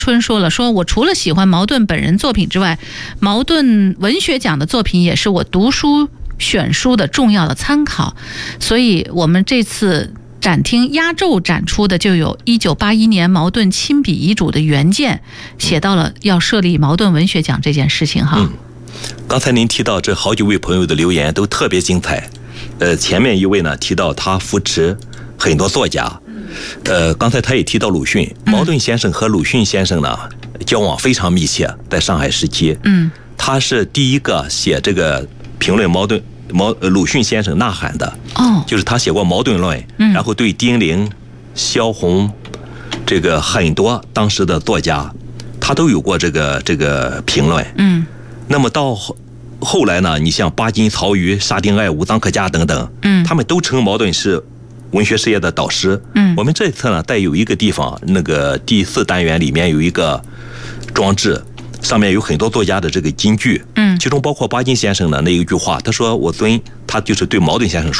春说了，说我除了喜欢茅盾本人作品之外，茅盾文学奖的作品也是我读书选书的重要的参考，所以我们这次展厅压轴展出的就有1981年茅盾亲笔遗嘱的原件，写到了要设立茅盾文学奖这件事情哈。 刚才您提到这好几位朋友的留言都特别精彩，前面一位呢提到他扶持很多作家，刚才他也提到鲁迅，茅盾先生和鲁迅先生呢交往非常密切，在上海时期，他是第一个写这个评论鲁迅先生呐喊的，就是他写过《茅盾论》，然后对丁玲、萧红这个很多当时的作家，他都有过这个评论，那么到后来呢，你像巴金、曹禺、沙丁爱吾、臧克家等等，他们都称茅盾是文学事业的导师。我们这次呢，带有一个地方，那个第4单元里面有一个装置，上面有很多作家的这个金句，其中包括巴金先生的那一句话，他说他就是对茅盾先生说。